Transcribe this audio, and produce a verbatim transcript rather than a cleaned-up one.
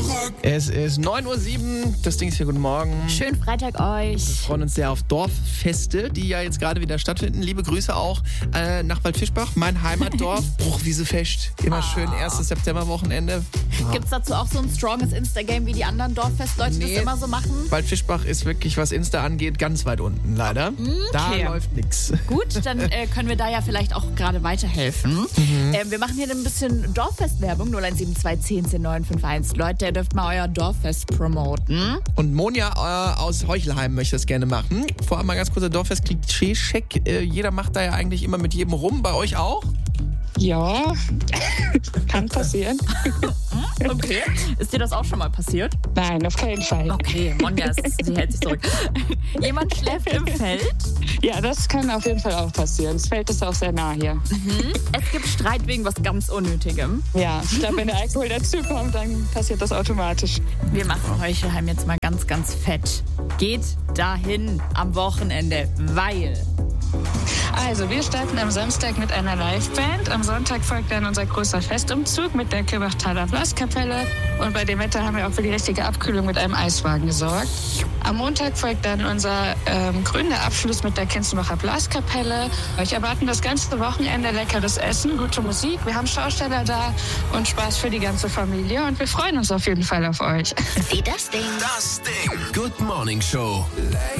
Es ist neun Uhr sieben, das Ding ist hier, guten Morgen. Schönen Freitag Wir euch. freuen uns sehr auf Dorffeste, die ja jetzt gerade wieder stattfinden. Liebe Grüße auch äh, nach Waldfischbach, mein Heimatdorf. Bruchwiesefest, immer Ah. schön erstes Septemberwochenende. Gibt's dazu auch so ein stronges Insta-Game wie die anderen Dorffest-Leute Nee. das immer so machen? Waldfischbach ist wirklich, was Insta angeht, ganz weit unten, leider. Da Okay. läuft nichts. Gut, dann äh, können wir da ja vielleicht auch gerade weiterhelfen. Mhm. Ähm, wir machen hier ein bisschen Dorffest-Werbung. null eins sieben zwei zehn zehn neun fünf eins. Leute, ihr dürft mal euer Dorffest promoten. Und Monja äh, aus Heuchelheim möchte das gerne machen. Vorab mal ganz kurzer Dorffest-Klischee-Check. Äh, jeder macht da ja eigentlich immer mit jedem rum. Bei euch auch? Ja, kann passieren. Okay. Ist dir das auch schon mal passiert? Nein, auf keinen Fall. Okay, Monja, ist- sie hält sich zurück. Jemand schläft im Feld. Ja, das kann auf jeden Fall auch passieren. Das Feld ist auch sehr nah hier. Es gibt Streit wegen was ganz Unnötigem. Ja, ich glaube, wenn der Alkohol dazukommt, dann passiert das automatisch. Wir machen Heuchelheim jetzt mal ganz, ganz fett. Geht dahin am Wochenende, weil... Also, wir starten am Samstag mit einer Liveband. Am Sonntag folgt dann unser großer Festumzug mit der Kürbachtaler Blaskapelle. Und bei dem Wetter haben wir auch für die richtige Abkühlung mit einem Eiswagen gesorgt. Am Montag folgt dann unser ähm, grüner Abschluss mit der Kinzenbacher Blaskapelle. Euch erwarten das ganze Wochenende leckeres Essen, gute Musik. Wir haben Schausteller da und Spaß für die ganze Familie. Und wir freuen uns auf jeden Fall auf euch. Wie das Ding. Das Ding. Good Morning Show.